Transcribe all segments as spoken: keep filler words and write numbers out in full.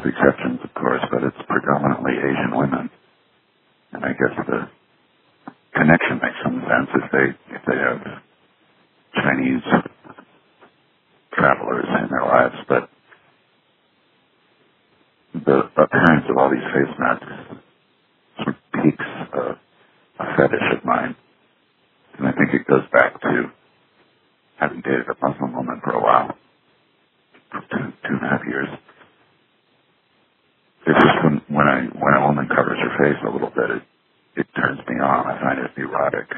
exceptions, of course, but it's predominantly Asian women. And I guess the connection makes some sense if they if they have Chinese travelers in their lives, but the appearance of all these face masks sort of piques a, a fetish of mine. And I think it goes back to having dated a Muslim woman for a while, for two, two and a half years. It's just when, when I when a woman covers her face a little bit, it, it turns me on. I find it erotic.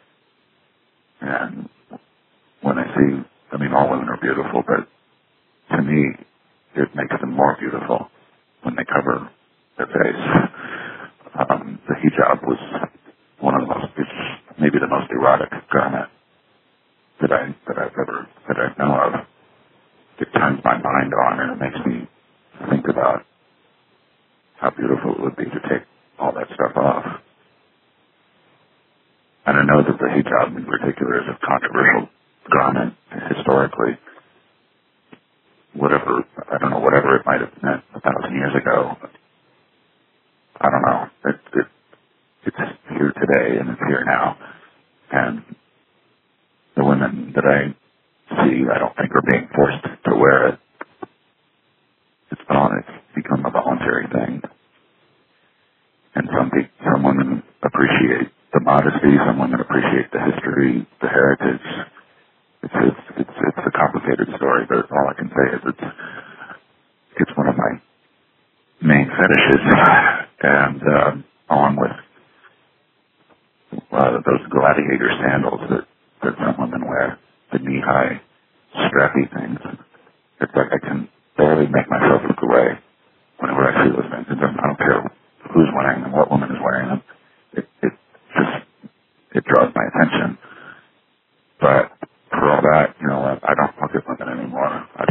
And when I see, I mean, all women are beautiful, but to me, it makes them more beautiful when they cover their face. Um, the hijab was one of the most, it's maybe the most erotic garment that I that I've ever that I know of. It turns my mind on, and it makes me think about how beautiful it would be to take all that stuff off. And I know that the hijab in particular is a controversial garment historically. Whatever, I don't know, whatever it might have meant a thousand years ago, I don't know. It, it, it's here today, and it's here now. And the women that I see, I don't think are being forced to wear it. It's on. It's become a voluntary thing. And some people, some women appreciate the modesty. Some women appreciate the history, the heritage. It's it's it's, it's a complicated story, but all I can say is it's it's one of my main fetishes, and um, along with uh, those gladiator sandals that that some women wear, the knee-high, strappy things. It's like I can barely make myself look away whenever I see those things. It doesn't, I don't care who's wearing them, what woman is wearing them. It, it just, it draws my attention. But for all that, you know, I, I don't look at women anymore. I,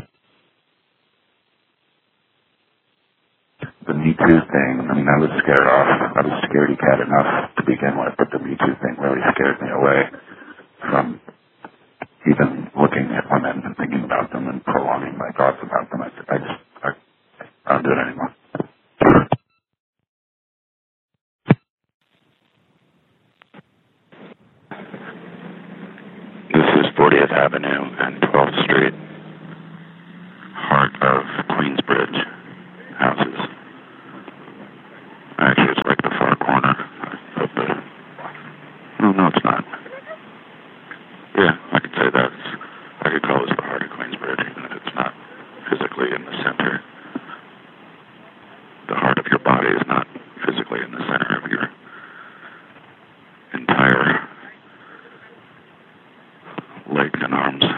the Me Too thing, I mean, I was scared off. I was scaredy cat enough to begin with, but the Me Too thing really scared me away from even looking at women and thinking about them and prolonging my thoughts about them. I, I just, I, I don't do it anymore. This is fortieth Avenue and twelfth Street, heart of Queensbridge houses. Actually, it's like the far corner of the... No, no, it's not. Yeah, I could say that. I could call this the heart of Queensbridge, even if it's not physically in the center. The heart of your body is not physically in the center of your entire legs and arms.